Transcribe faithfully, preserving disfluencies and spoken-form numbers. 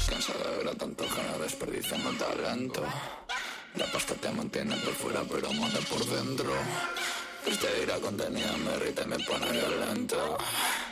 Cansado de ver a tanto género desperdiciando talento. La pasta te mantiene por fuera pero mata por dentro. Este ira contenida me irrita y me pone violento.